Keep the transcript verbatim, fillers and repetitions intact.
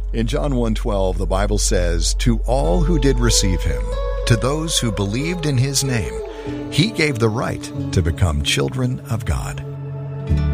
In John one twelve, the Bible says, "To all who did receive him, to those who believed in his name, he gave the right to become children of God."